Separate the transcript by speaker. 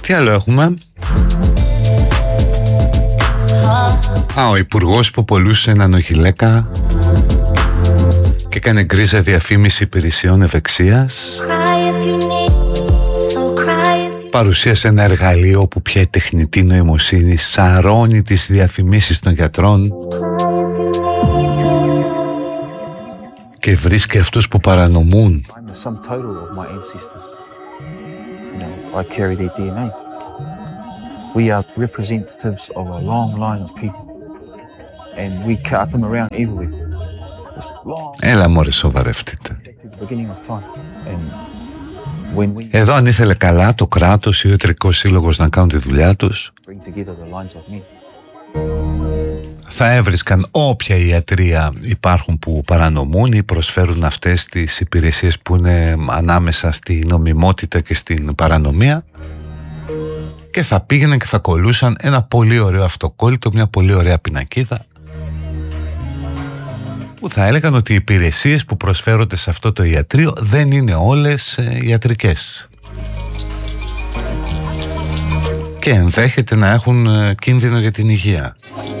Speaker 1: Τι άλλο έχουμε? Ο υπουργός που πολλούσε έναν οχιλέκα και έκανε γκρίζα διαφήμιση υπηρεσιών ευεξίας. Παρουσίασε ένα εργαλείο που πια η τεχνητή νοημοσύνη σαρώνει τις διαφημίσεις των γιατρών και βρίσκει αυτούς που παρανομούν.
Speaker 2: I carry their DNA. We are representatives of a long line of people and we cut them around everywhere.
Speaker 1: Έλα μωρέ, σοβαρευτείτε. Εδώ αν ήθελε καλά το κράτος ή ο ιατρικός σύλλογος να κάνουν τη δουλειά τους, θα έβρισκαν όποια ιατρία υπάρχουν που παρανομούν ή προσφέρουν αυτές τις υπηρεσίες που είναι ανάμεσα στη νομιμότητα και στην παρανομία, και θα πήγαιναν και θα κολλούσαν ένα πολύ ωραίο αυτοκόλλητο, μια πολύ ωραία πινακίδα που θα έλεγαν ότι οι υπηρεσίες που προσφέρονται σε αυτό το ιατρείο δεν είναι όλες ιατρικές και ενδέχεται να έχουν κίνδυνο για την υγεία.